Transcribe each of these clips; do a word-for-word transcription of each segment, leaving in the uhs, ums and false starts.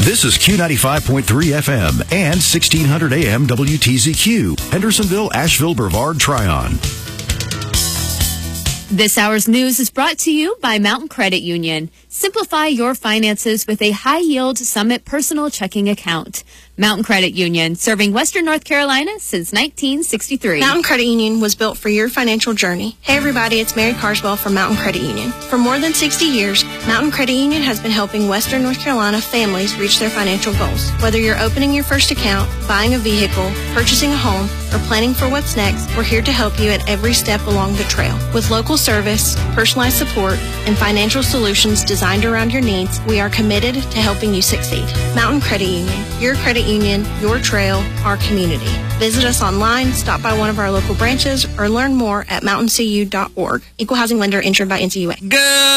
This is Q ninety-five point three F M and sixteen hundred A M W T Z Q, Hendersonville, Asheville, Brevard, Tryon. This hour's news is brought to you by Mountain Credit Union. Simplify your finances with a high-yield Summit personal checking account. Mountain Credit Union, serving Western North Carolina since nineteen sixty-three. Mountain Credit Union was built for your financial journey. Hey everybody, it's Mary Carswell from Mountain Credit Union. For more than sixty years, Mountain Credit Union has been helping Western North Carolina families reach their financial goals. Whether you're opening your first account, buying a vehicle, purchasing a home, or planning for what's next, we're here to help you at every step along the trail. With local service, personalized support, and financial solutions designed around your needs, we are committed to helping you succeed. Mountain Credit Union, your credit union, your trail, our community. Visit us online, stop by one of our local branches, or learn more at mountain c u dot org. Equal housing lender insured by N C U A.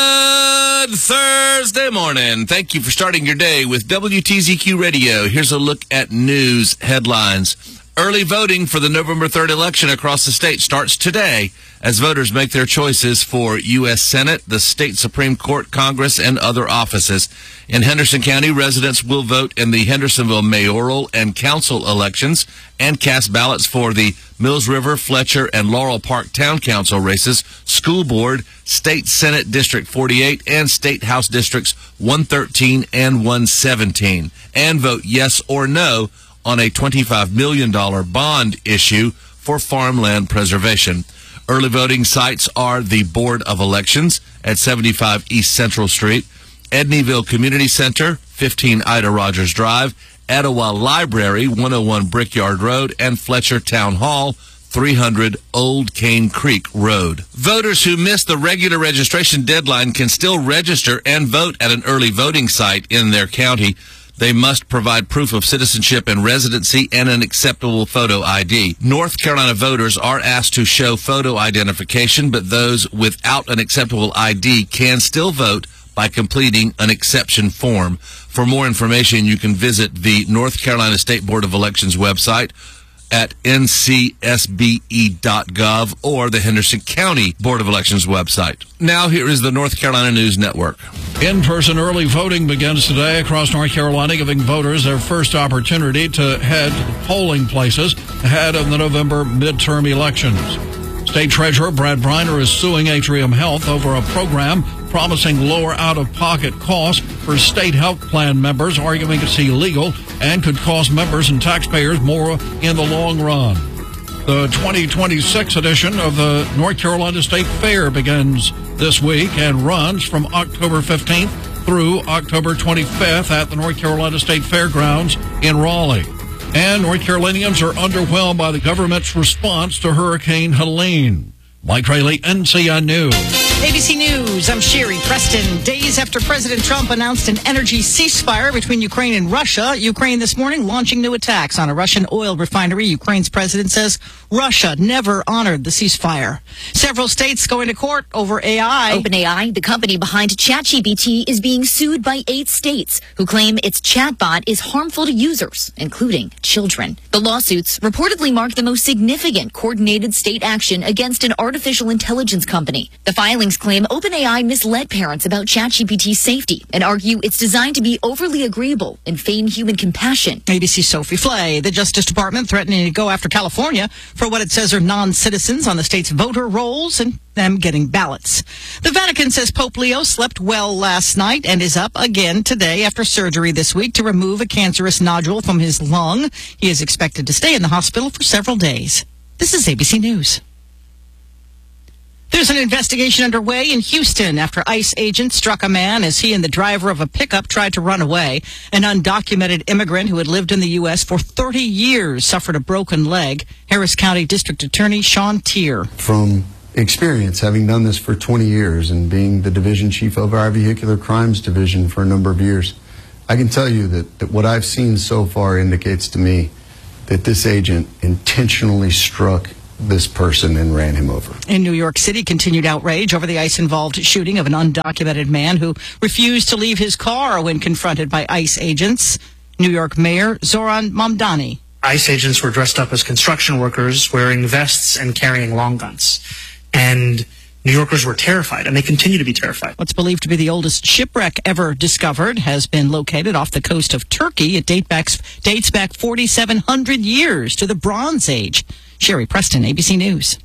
Good Thursday morning. Thank you for starting your day with W T Z Q Radio. Here's a look at news headlines. Early voting for the November third election across the state starts today as voters make their choices for U S Senate, the state Supreme Court, Congress, and other offices. In Henderson County, residents will vote in the Hendersonville mayoral and council elections and cast ballots for the Mills River, Fletcher, and Laurel Park Town Council races, school board, state Senate District forty-eight, and state House Districts one thirteen and one seventeen. And vote yes or no on a twenty-five million dollars bond issue for farmland preservation. Early voting sites are the Board of Elections at seventy-five East Central Street, Edneyville Community Center, fifteen Ida Rogers Drive, Etowah Library, one oh one Brickyard Road, and Fletcher Town Hall, three hundred Old Cane Creek Road. Voters who miss the regular registration deadline can still register and vote at an early voting site in their county. They must provide proof of citizenship and residency and an acceptable photo I D. North Carolina voters are asked to show photo identification, but those without an acceptable I D can still vote by completing an exception form. For more information, you can visit the North Carolina State Board of Elections website at N C S B E dot gov or the Henderson County Board of Elections website. Now here is the North Carolina News Network. In-person early voting begins today across North Carolina, giving voters their first opportunity to head to the polling places ahead of the November midterm elections. State Treasurer Brad Briner is suing Atrium Health over a program promising lower out-of-pocket costs for state health plan members, arguing it's illegal and could cost members and taxpayers more in the long run. The twenty twenty-six edition of the North Carolina State Fair begins this week and runs from October fifteenth through October twenty-fifth at the North Carolina State Fairgrounds in Raleigh. And North Carolinians are underwhelmed by the government's response to Hurricane Helene. Mike Rayleigh, N C N News. A B C News, I'm Sherry Preston. Days after President Trump announced an energy ceasefire between Ukraine and Russia, Ukraine this morning launching new attacks on a Russian oil refinery. Ukraine's president says Russia never honored the ceasefire. Several states going to court over A I. OpenAI, the company behind ChatGPT, is being sued by eight states who claim its chatbot is harmful to users, including children. The lawsuits reportedly mark the most significant coordinated state action against an artificial intelligence company. The filings claim OpenAI misled parents about ChatGPT's safety and argue it's designed to be overly agreeable and feign human compassion. A B C's Sophie Flay. The Justice Department threatening to go after California for what it says are non-citizens on the state's voter rolls and them getting ballots. The Vatican says Pope Leo slept well last night and is up again today after surgery this week to remove a cancerous nodule from his lung. He is expected to stay in the hospital for several days. This is A B C News. There's an investigation underway in Houston after ICE agents struck a man as he and the driver of a pickup tried to run away. An undocumented immigrant who had lived in the U S for thirty years suffered a broken leg. Harris County District Attorney Sean Tier. From experience, having done this for twenty years and being the division chief of our vehicular crimes division for a number of years, I can tell you that, that what I've seen so far indicates to me that this agent intentionally struck this person and ran him over. In New York City, continued outrage over the ICE-involved shooting of an undocumented man who refused to leave his car when confronted by ICE agents. New York Mayor Zoran Mamdani. ICE agents were dressed up as construction workers, wearing vests and carrying long guns. And New Yorkers were terrified, and they continue to be terrified. What's believed to be the oldest shipwreck ever discovered has been located off the coast of Turkey. It date back, dates back forty-seven hundred years to the Bronze Age. Sherry Preston, A B C News.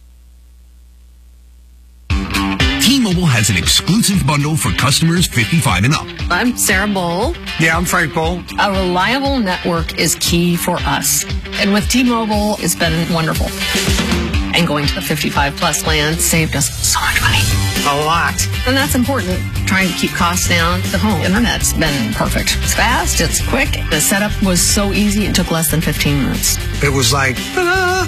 T-Mobile has an exclusive bundle for customers fifty-five and up. I'm Sarah Bowl. Yeah, I'm Frank Bowl. A reliable network is key for us. And with T-Mobile, it's been wonderful. And going to the fifty-five plus plan saved us so much money. A lot. And that's important. Trying to keep costs down. The home internet's been perfect. It's fast, it's quick. The setup was so easy, it took less than fifteen minutes. It was like, ta-da!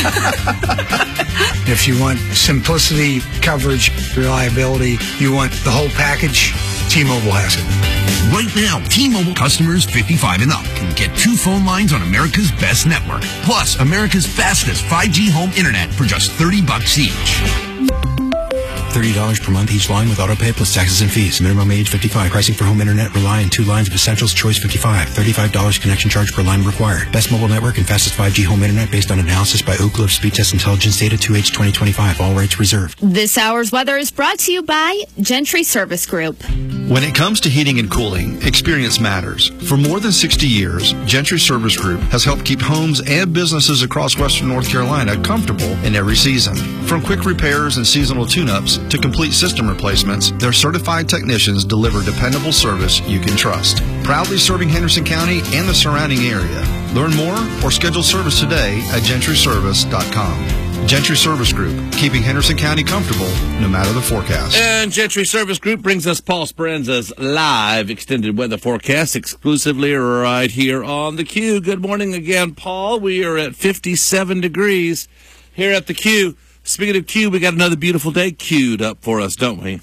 If you want simplicity, coverage, reliability, you want the whole package, T-Mobile has it. Right now, T-Mobile customers fifty-five and up can get two phone lines on America's best network, plus America's fastest five G home internet for just thirty bucks each. thirty dollars per month each line with autopay plus taxes and fees. Minimum age fifty-five. Pricing for home internet rely on two lines of Essentials Choice fifty-five. thirty-five dollars connection charge per line required. Best mobile network and fastest five G home internet based on analysis by Oak Grove Speed Test Intelligence Data two H twenty twenty-five. All rights reserved. This hour's weather is brought to you by Gentry Service Group. When it comes to heating and cooling, experience matters. For more than sixty years, Gentry Service Group has helped keep homes and businesses across western North Carolina comfortable in every season. From quick repairs and seasonal tune-ups to complete system replacements, their certified technicians deliver dependable service you can trust. Proudly serving Henderson County and the surrounding area. Learn more or schedule service today at gentry service dot com. Gentry Service Group, keeping Henderson County comfortable no matter the forecast. And Gentry Service Group brings us Paul Speranza's live extended weather forecast exclusively right here on the Q. Good morning again, Paul. We are at fifty-seven degrees here at the Q. Speaking of Q, we got another beautiful day queued up for us, don't we?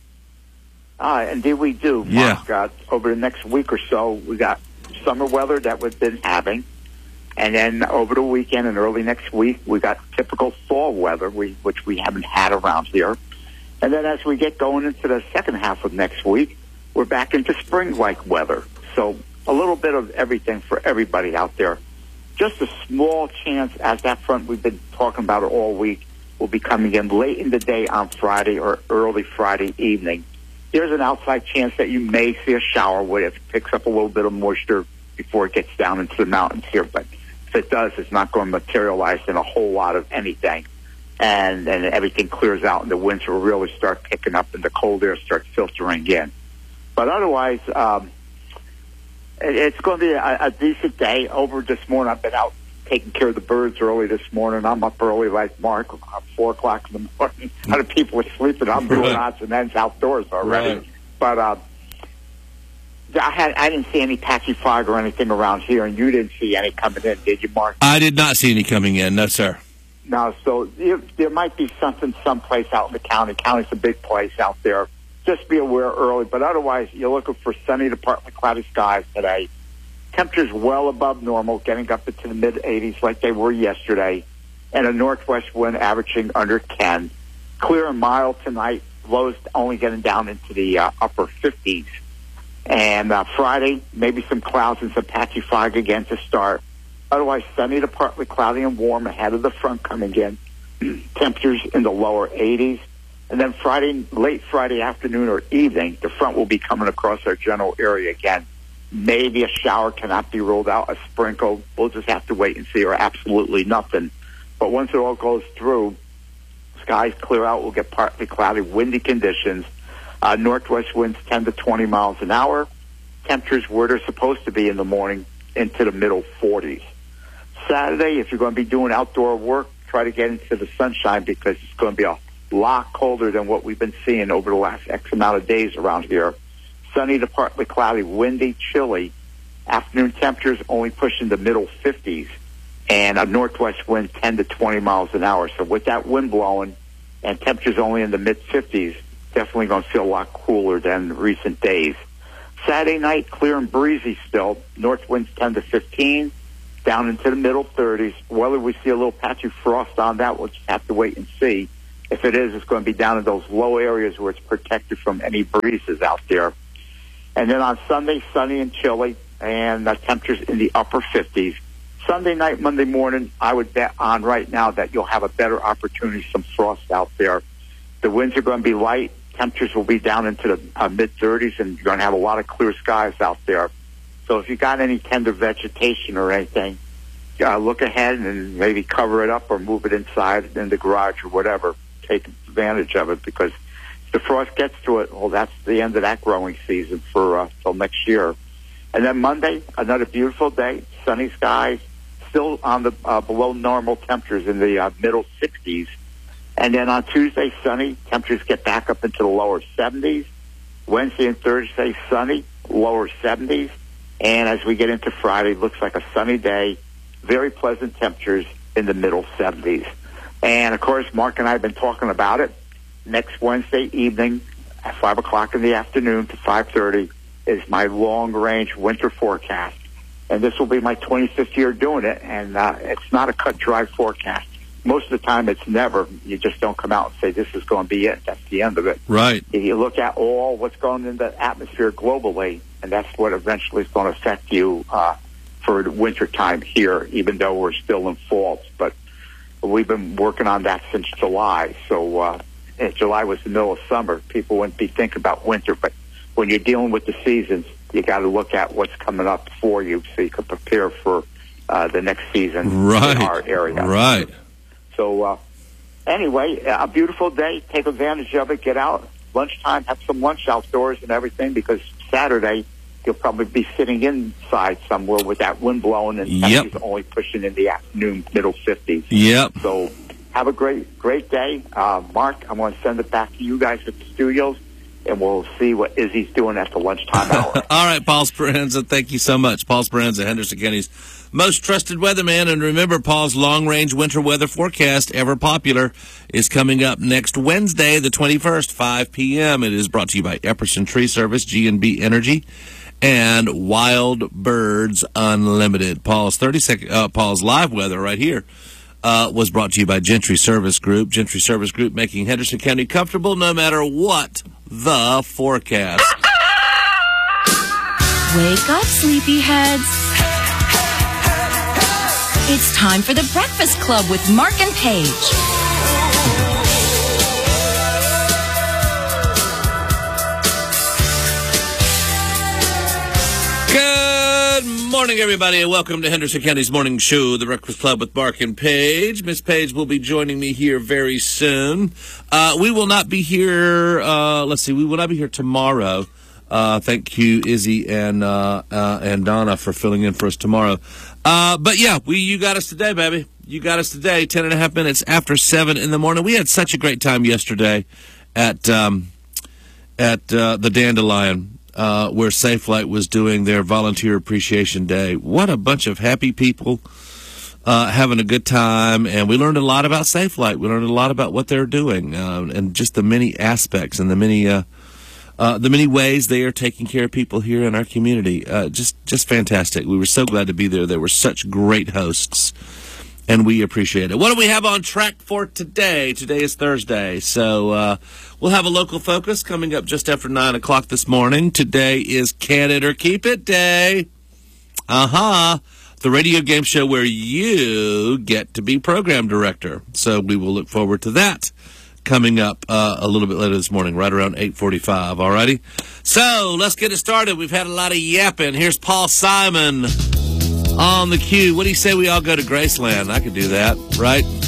Ah, indeed we do. Yeah. Mark, uh, over the next week or so, we got summer weather that we've been having. And then over the weekend and early next week, we got typical fall weather, we, which we haven't had around here. And then as we get going into the second half of next week, we're back into spring-like weather. So a little bit of everything for everybody out there. Just a small chance, as that front we've been talking about it all week, will be coming in late in the day on Friday or early Friday evening. There's an outside chance that you may see a shower with it if it picks up a little bit of moisture before it gets down into the mountains here. But if it does, it's not going to materialize in a whole lot of anything. And then everything clears out and the winds will really start picking up and the cold air starts filtering in. But otherwise, um, it, it's going to be a, a decent day. Over this morning, I've been out taking care of the birds early this morning. I'm up early like Mark, about four o'clock in the morning. Other people are sleeping. I'm doing Right. odds and ends outdoors already. Right. But uh, I had I didn't see any patchy fog or anything around here, and you didn't see any coming in, did you, Mark? I did not see any coming in, no, sir. No, so there, there might be something someplace out in the county. County's a big place out there. Just be aware early. But otherwise, you're looking for sunny to partly cloudy skies today. Temperatures well above normal, getting up into the mid eighties like they were yesterday, and a northwest wind averaging under ten. Clear and mild tonight, lows only getting down into the uh, upper fifties. And uh, Friday, maybe some clouds and some patchy fog again to start. Otherwise, sunny to partly cloudy and warm ahead of the front coming in. Temperatures in the lower eighties. And then Friday, late Friday afternoon or evening, the front will be coming across our general area again. Maybe a shower cannot be ruled out, a sprinkle. We'll just have to wait and see, or absolutely nothing. But once it all goes through, skies clear out, we'll get partly cloudy, windy conditions. Uh, northwest winds ten to twenty miles an hour. Temperatures where they're supposed to be in the morning into the middle forties. Saturday, if you're going to be doing outdoor work, try to get into the sunshine because it's going to be a lot colder than what we've been seeing over the last X amount of days around here. Sunny to partly cloudy, windy, chilly. Afternoon temperatures only pushing the middle fifties, and a northwest wind ten to twenty miles an hour. So with that wind blowing and temperatures only in the mid fifties, definitely going to feel a lot cooler than recent days. Saturday night, clear and breezy still. North winds ten to fifteen, down into the middle thirties. Whether we see a little patchy frost on that, we'll just have to wait and see. If it is, it's going to be down in those low areas where it's protected from any breezes out there. And then on Sunday, sunny and chilly, and uh, temperatures in the upper fifties. Sunday night, Monday morning, I would bet on right now that you'll have a better opportunity, some frost out there. The winds are going to be light. Temperatures will be down into the uh, mid thirties, and you're going to have a lot of clear skies out there. So if you got any tender vegetation or anything, uh, look ahead and maybe cover it up or move it inside in the garage or whatever. Take advantage of it, because if the frost gets to it, well, that's the end of that growing season for uh, till next year. And then Monday, another beautiful day, sunny skies, still on the uh, below normal temperatures in the uh, middle sixties. And then on Tuesday, sunny, temperatures get back up into the lower seventies. Wednesday and Thursday, sunny, lower seventies. And as we get into Friday, it looks like a sunny day, very pleasant temperatures in the middle seventies. And, of course, Mark and I have been talking about it. Next Wednesday evening at five o'clock in the afternoon to five thirty is my long-range winter forecast. And this will be my twenty-fifth year doing it, and uh, it's not a cut-dry forecast. Most of the time, it's never. You just don't come out and say, this is going to be it. That's the end of it. Right. If you look at all what's going in the atmosphere globally, and that's what eventually is going to affect you uh, for the winter time here, even though we're still in fall. But we've been working on that since July. So uh, if July was the middle of summer, people wouldn't be thinking about winter. But when you're dealing with the seasons, you got to look at what's coming up for you so you can prepare for uh, the next season right. in our area. Right. So uh, anyway, a beautiful day. Take advantage of it. Get out. Lunchtime, have some lunch outdoors and everything, because Saturday you'll probably be sitting inside somewhere with that wind blowing and yep. temperatures only pushing in the afternoon, middle fifties. Yep. So have a great, great day. Uh, Mark, I'm going to send it back to you guys at the studios, and we'll see what Izzy's doing at the lunchtime hour. All right, Paul Speranza, thank you so much. Paul Speranza, Henderson County's most trusted weatherman. And remember, Paul's long-range winter weather forecast, ever popular, is coming up next Wednesday, the twenty-first, five p.m. It is brought to you by Epperson Tree Service, G and B Energy, and Wild Birds Unlimited. Paul's thirty second, uh, Paul's live weather right here uh, was brought to you by Gentry Service Group. Gentry Service Group, making Henderson County comfortable no matter what the forecast. Wake up, sleepyheads. It's time for the Breakfast Club with Mark and Paige. Good morning, everybody, and welcome to Henderson County's morning show, The Breakfast Club with Mark and Paige. Miss Paige will be joining me here very soon. Uh, we will not be here, uh, let's see, we will not be here tomorrow. Uh, thank you, Izzy and uh, uh, and Donna, for filling in for us tomorrow. Uh, but yeah, we you got us today, baby. You got us today, ten and a half minutes after seven in the morning. We had such a great time yesterday at um, at uh, the Dandelion, uh, where SafeLight was doing their Volunteer Appreciation Day. What a bunch of happy people uh, having a good time, and we learned a lot about SafeLight. We learned a lot about what they're doing, uh, and just the many aspects and the many. Uh, Uh, the many ways they are taking care of people here in our community. Uh, just just fantastic. We were so glad to be there. There were such great hosts, and we appreciate it. What do we have on track for today? Today is Thursday, so uh, we'll have a local focus coming up just after nine o'clock this morning. Today is Can It or Keep It Day. Uh-huh. The radio game show where you get to be program director. So we will look forward to that coming up uh, a little bit later this morning, right around eight forty-five, all righty? So, let's get it started. We've had a lot of yapping. Here's Paul Simon on the cue. What do you say we all go to Graceland? I could do that, right?